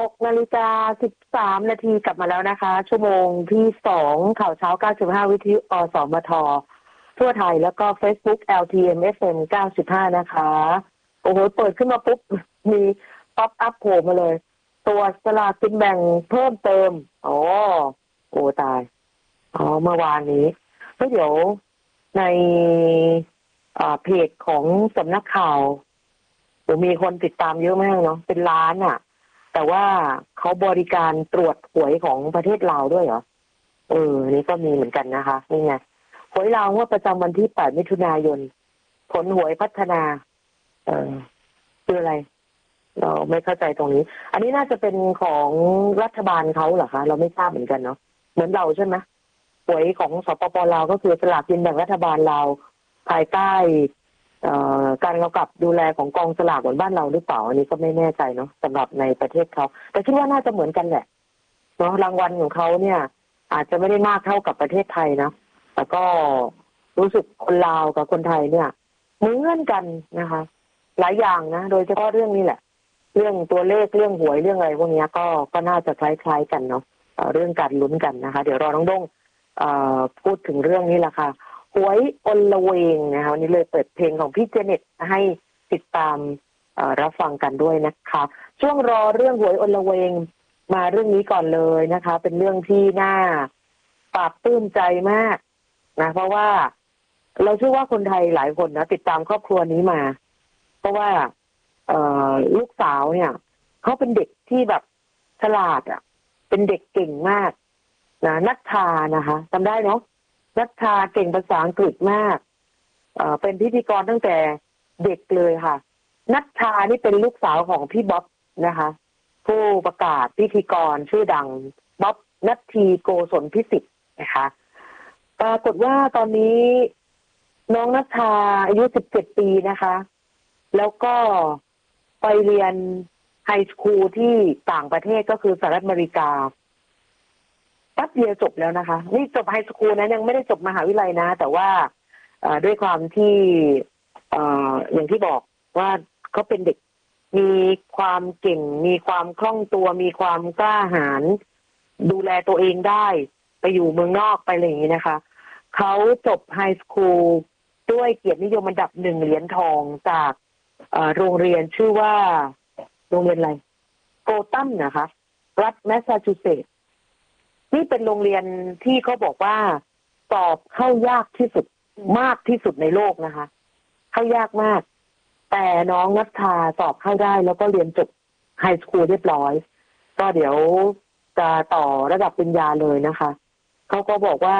6:13 นาทีกลับมาแล้วนะคะชั่วโมงที่2ข่าวเช้า95วิทยุอสมททั่วไทยแล้วก็ Facebook LTM FM 95นะคะโอ้โหเปิดขึ้นมาปุ๊บมีป๊อปอัพโผล่มาเลยตัวสลากกินแบ่งเพิ่มเติมโอ้ตายเมื่อวานนี้ก็เดี๋ยวในเพจของสำนักข่าวมีคนติดตามเยอะมากเนาะเป็นล้านอ่ะแต่ว่าเขาบริการตรวจหวยของประเทศลาวด้วยเหรอนี่ก็มีเหมือนกันนะคะนี่ไงหวยลาวว่าประจำวันที่8มิถุนายนผลหวยพัฒนาคืออะไรเราไม่เข้าใจตรงนี้อันนี้น่าจะเป็นของรัฐบาลเขาเหรอคะเราไม่ทราบเหมือนกันเนาะเหมือนเราใช่ไหมหวยของสปป.ลาวก็คือสลากกินแบ่งรัฐบาลลาวภายใต้การกำกับดูแลของกองสลากเหมือนบ้านเราหรือเปล่าอันนี้ก็ไม่แน่ใจเนาะสำหรับในประเทศเขาแต่คิดว่าน่าจะเหมือนกันแหละเนาะรางวัลของเขาเนี่ยอาจจะไม่ได้มากเท่ากับประเทศไทยนะแต่ก็รู้สึกคนลาวกับคนไทยเนี่ยเหมือนกันนะคะหลายอย่างนะโดยเฉพาะเรื่องนี้แหละเรื่องตัวเลขเรื่องหวยเรื่องอะไรพวกนี้ก็น่าจะคล้ายๆกันเนาะเรื่องการลุ้นกันนะคะเดี๋ยวรอน้องด้งพูดถึงเรื่องนี้แหละค่ะหวยอลเวงนะคะวันนี้เลยเปิดเพลงของพี่เจเน็ตให้ติดตามรับฟังกันด้วยนะคะช่วงรอเรื่องหวยอลเวงมาเรื่องนี้ก่อนเลยนะคะเป็นเรื่องที่น่าปลาบปลื้มใจมากนะเพราะว่าเราเชื่อว่าคนไทยหลายคนนะติดตามครอบครัวนี้มาเพราะว่าลูกสาวเนี่ยเขาเป็นเด็กที่แบบฉลาดอ่ะเป็นเด็กเก่งมากนะนัชชานะคะจำได้เนาะนัชชาเก่งภาษาอังกฤษมากเป็นพิธีกรตั้งแต่เด็กเลยค่ะนัชชานี่เป็นลูกสาวของพี่บ๊อบนะคะผู้ประกาศพิธีกรชื่อดังบ๊อบณัฐทีโกศลพิสิทธิ์นะคะปรากฏว่าตอนนี้น้องนัชชาอายุ17 ปีนะคะแล้วก็ไปเรียนไฮสคูลที่ต่างประเทศก็คือสหรัฐอเมริกาแป๊บเดียวจบแล้วนะคะนี่จบไฮสคูลนะยังไม่ได้จบมหาวิทยาลัยนะแต่ว่าด้วยความที่อย่างที่บอกว่าเขาเป็นเด็กมีความเก่งมีความคล่องตัวมีความกล้าหาญดูแลตัวเองได้ไปอยู่เมืองนอกไปอะไรอย่างนี้นะคะเขาจบไฮสคูลด้วยเกียรตินิยมอันดับ1เหรียญทองจากโรงเรียนชื่อว่าโรงเรียนอะไรโกตันนะคะรัฐแมสซาชูเซตส์นี่เป็นโรงเรียนที่เขาบอกว่าสอบเข้ายากที่สุดมากที่สุดในโลกนะคะเข้ายากมากแต่น้องนัชชาสอบเข้าได้แล้วก็เรียนจบไฮสคูลเรียบร้อยก็เดี๋ยวจะต่อระดับปริญญาเลยนะคะเขาก็บอกว่า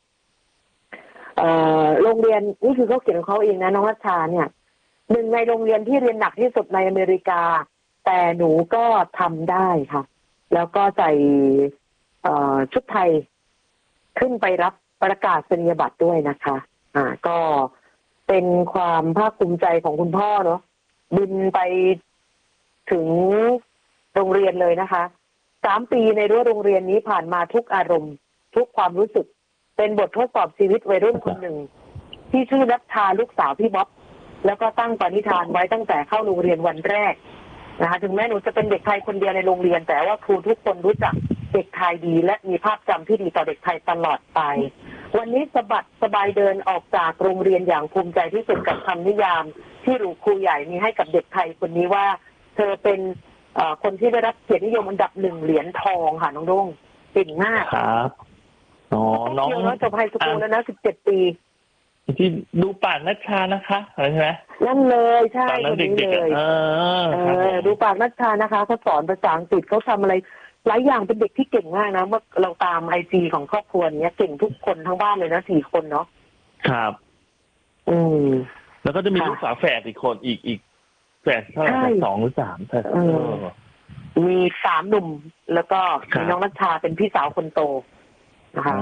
โรงเรียนนี่คือเขาเขียนของเขาเองนะน้องนัชชาเนี่ยหนึ่งในโรงเรียนที่เรียนหนักที่สุดในอเมริกาแต่หนูก็ทำได้ค่ะแล้วก็ใส่ชุดไทยขึ้นไปรับประกาศนียบัตรด้วยนะคะก็เป็นความภาคภูมิใจของคุณพ่อเนาะบินไปถึงโรงเรียนเลยนะคะ3 ปีในรั้วโรงเรียนนี้ผ่านมาทุกอารมณ์ทุกความรู้สึกเป็นบททดสอบชีวิตวัยรุ่นคนหนึ่งที่ชื่อนัชชาลูกสาวพี่บ๊อบแล้วก็ตั้งปณิธานไว้ตั้งแต่เข้าโรงเรียนวันแรกนะคะถึงแม้หนูจะเป็นเด็กไทยคนเดียวในโรงเรียนแต่ว่าครูทุกคนรู้จักเด็กไทยดีและมีภาพจำที่ดีต่อเด็กไทยตลอดไปวันนี้สบายเดินออกจากโรงเรียนอย่างภูมิใจที่สุดกับคำนิยามที่ครูใหญ่มีให้กับเด็กไทยคนนี้ว่าเธอเป็นคนที่ได้รับเกียรตินิยมอันดับ1เหรียญทองค่ะน้องด้งเก่งมากครับน้องจบไฮสคูลแล้วนะ17 ปีที่ดูปากนัชชานะคะใช่ไหมนั่นเลยใช่คนนี้เลยดูปากนัชชานะคะเขาสอนภาษาอังกฤษเขาทำอะไรหลายอย่างเป็นเด็กที่เก่งมากนะเมื่อเราตามIGของครอบครัวนี้เก่งทุกคนทั้งบ้านเลยนะ4 คนเนาะครับแล้วก็จะมีลูกสาวแฝดอีกคนอีกแฝดเท่าไหร่2 หรือ 3 มี3 หนุ่มแล้วก็มีน้องนัชชาเป็นพี่สาวคนโตนะคะ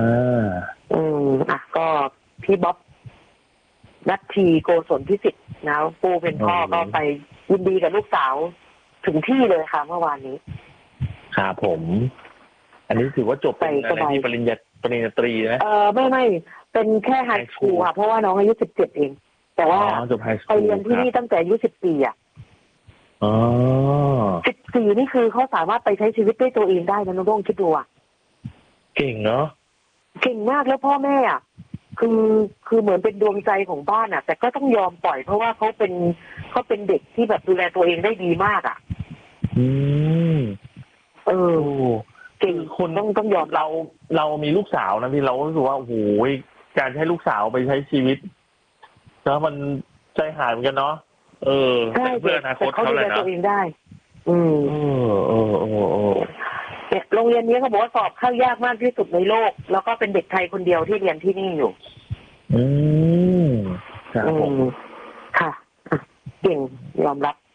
ก็พี่บ๊อบณัฐทีโกศลพิสิทธิ์นะผู้เป็นพ่อก็ไปยินดีกับลูกสาวถึงที่เลยค่ะเมื่อวานนี้ครับผมอันนี้ถือว่าจบเป็นอะไรที่ปริญญาตรีนะไม่เป็นแค่ไฮสคูลค่ะเพราะว่าน้องอายุ17เองแต่ว่าไปเรียนที่นี่ตั้งแต่อายุ14 .4 นี่คือเขาสามารถไปใช้ชีวิตด้วยตัวเองได้นะน้องโด่งคิดดูอะเก่งเนาะเก่งมากแล้วพ่อแม่อ่ะคือเหมือนเป็นดวงใจของบ้านอ่ะ แต่ก็ต้องยอมปล่อยเพราะว่าเขาเป็นเด็กที่แบบดูแลตัวเองได้ดีมากอ่ะอืมเออเก่งคนต้องยอมเรามีลูกสาวนะพี่เรารู้สึกว่าโอ้โหการให้ลูกสาวไปใช้ชีวิตแล้วมันใจหายเหมือนกันเนาะแต่เพื่ออนาคตเขาเลยนะตัวเองได้ เนี่ยโรงเรียนนี้เขาบอกว่าสอบเข้ายากมากที่สุดในโลก แล้วก็เป็นเด็กไทยคนเดียวที่เรียนที่นี่อยู่ครับผมค่ะเก่งยอมรับ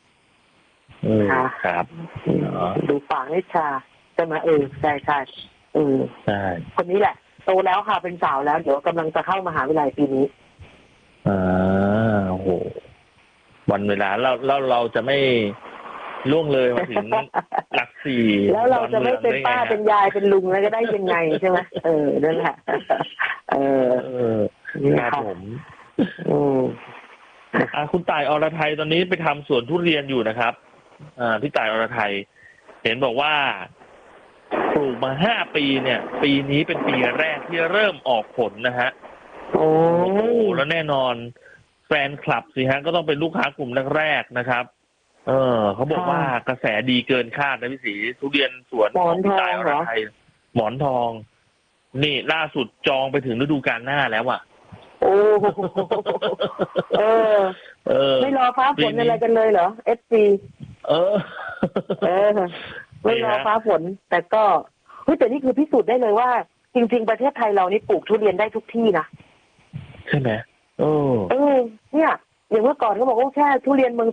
ครับดูปากนิชาใช่ไหมใช่ใช่ใช่คนนี้แหละโตแล้วค่ะเป็นสาวแล้วเดี๋ยวกำลังจะเข้ามหาวิทยาลัยปีนี้โอ้โหวันเวลาเราจะไม่ล่วงเลยมาถึงหลักสี่แล้วเราจะไม่เป็นป้าเป็นยายเป็นลุงแล้วก็ได้ยังไงใช่ไหมนั่นแหละครับผมคุณต่ายอรไทยตอนนี้ไปทำสวนทุเรียนอยู่นะครับพี่ต่ายอรไทยเห็นบอกว่าปลูกมา5 ปีเนี่ยปีนี้เป็นปีแรกที่เริ่มออกผลนะฮะโอ้แล้วแน่นอนแฟนคลับสิฮะก็ต้องเป็นลูกค้ากลุ่มแรกๆนะครับเขาบอกว่ากระแสดีเกินคาดนะพี่ศรีทุเรียนสวนของพี่ต่ายอรไทยหมอนทองนี่ล่าสุดจองไปถึงฤดูกาลหน้าแล้วอ่ะไม่รอฟ้าฝนอะไรกันเลยเหรอ FC ไม่รอฟ้าฝนแต่ก็แต่นี่คือพิสูจน์ได้เลยว่าจริงๆประเทศไทยเรานี่ปลูกทุเรียนได้ทุกที่นะใช่ไหมเนี่ยอย่างเมื่อก่อนเขาบอกว่าแค่ทุเรียนเมือง